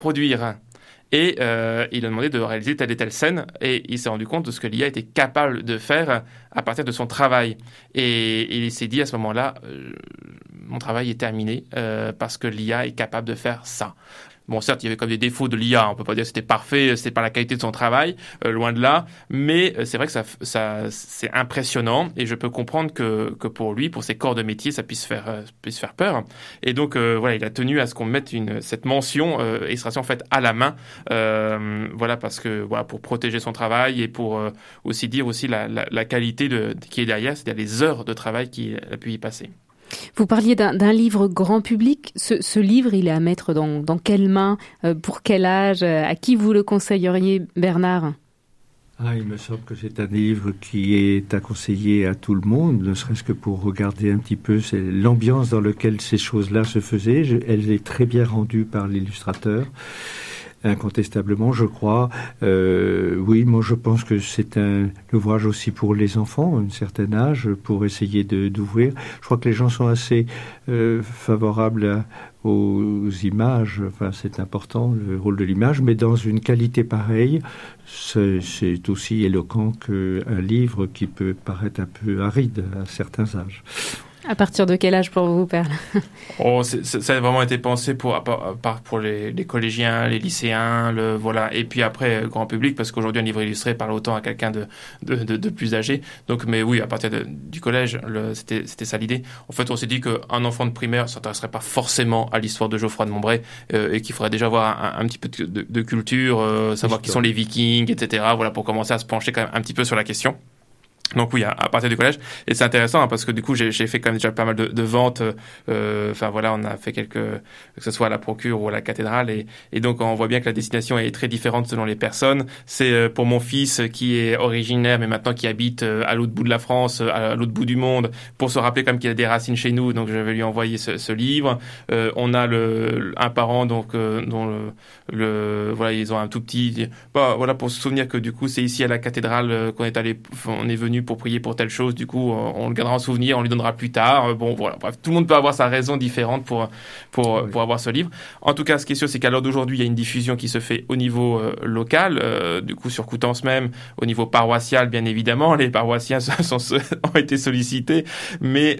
produire. Et il a demandé de réaliser telle et telle scène, et il s'est rendu compte de ce que l'IA était capable de faire à partir de son travail. Et il s'est dit à ce moment-là, mon travail est terminé parce que l'IA est capable de faire ça. Bon, certes, il y avait comme des défauts de l'IA, on peut pas dire que c'était parfait, c'était pas la qualité de son travail, loin de là, mais c'est vrai que ça c'est impressionnant, et je peux comprendre que pour lui, pour ses corps de métier, ça puisse faire peur. Et donc voilà, il a tenu à ce qu'on mette cette mention extraction faite à la main, voilà, parce que voilà, pour protéger son travail et pour aussi dire aussi la qualité qui est derrière, c'est-à-dire les heures de travail qu'il a pu y passer. Vous parliez d'un livre grand public. Ce livre, il est à mettre dans quelles mains, pour quel âge, à qui vous le conseilleriez, Bernard ? Il me semble que c'est un livre qui est à conseiller à tout le monde, ne serait-ce que pour regarder un petit peu l'ambiance dans laquelle ces choses-là se faisaient. Elle est très bien rendue par l'illustrateur. Incontestablement, je crois. Oui, moi je pense que c'est un ouvrage aussi pour les enfants, à un certain âge, pour essayer d'ouvrir. Je crois que les gens sont assez favorables aux images. Enfin, c'est important, le rôle de l'image, mais dans une qualité pareille, c'est aussi éloquent qu'un livre qui peut paraître un peu aride à certains âges. À partir de quel âge pour vous, Perle ? Ça a vraiment été pensé pour les collégiens, les lycéens, voilà. Et puis après, grand public, parce qu'aujourd'hui, un livre illustré parle autant à quelqu'un de plus âgé. Donc, mais oui, à partir du collège, c'était ça l'idée. En fait, on s'est dit qu'un enfant de primaire s'intéresserait pas forcément à l'histoire de Geoffroy de Montbray, et qu'il faudrait déjà avoir un petit peu de culture, savoir qui sont les Vikings, etc. Voilà, pour commencer à se pencher quand même un petit peu sur la question. Donc oui, à partir du collège, et c'est intéressant parce que du coup j'ai fait quand même déjà pas mal de ventes. Enfin voilà, on a fait que ce soit à la Procure ou à la cathédrale, et donc on voit bien que la destination est très différente selon les personnes. C'est pour mon fils qui est originaire mais maintenant qui habite à l'autre bout de la France, à l'autre bout du monde, pour se rappeler quand même qu'il a des racines chez nous. Donc je vais lui envoyer ce livre. On a un parent donc dont voilà, ils ont un tout petit. Voilà, pour se souvenir que du coup c'est ici à la cathédrale qu'on est allé, on est venu pour prier pour telle chose, du coup on le gardera en souvenir, on lui donnera plus tard. Bon voilà, bref, tout le monde peut avoir sa raison différente pour avoir ce livre. En tout cas, ce qui est sûr, c'est qu'à l'heure d'aujourd'hui, il y a une diffusion qui se fait au niveau local, du coup sur Coutances même, au niveau paroissial bien évidemment, les paroissiens ont été sollicités, mais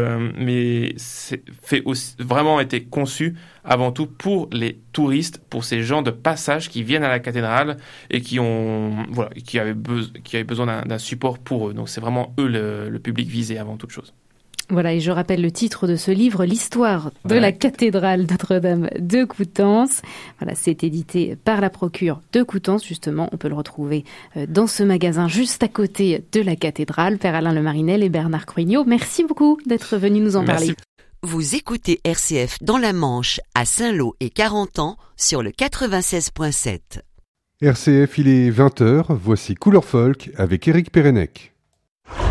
c'est vraiment été conçu avant tout pour les touristes, pour ces gens de passage qui viennent à la cathédrale et qui avaient besoin d'un support pour eux. Donc c'est vraiment eux le public visé avant toute chose. Voilà, et je rappelle le titre de ce livre, L'histoire de la cathédrale Notre-Dame de Coutances. Voilà, c'est édité par la Procure de Coutances, justement. On peut le retrouver dans ce magasin juste à côté de la cathédrale. Père Alain Le Marinel et Bernard Cruignot, merci beaucoup d'être venus nous en parler. Vous écoutez RCF dans la Manche, à Saint-Lô et Carentan, sur le 96.7. RCF, il est 20h, voici Couleur Folk avec Éric Pérenec.